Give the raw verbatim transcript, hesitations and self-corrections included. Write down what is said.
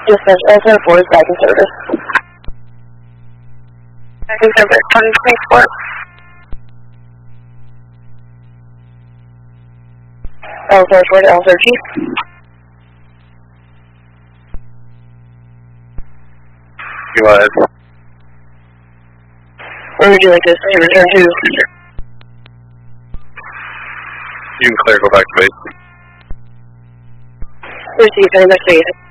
Dispatch L seven four is back in service. Back in service, one twenty-four. L seven four to L thirteen. Go ahead. Where would you like us to return to? You can clear, go back to base. Receive and investigate.